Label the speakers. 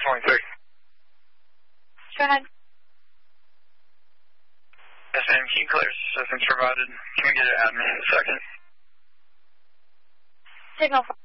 Speaker 1: 223.
Speaker 2: Go ahead.
Speaker 1: Yes, ma'am. Key clear assistance provided. Can we get it at me in a second?
Speaker 2: Signal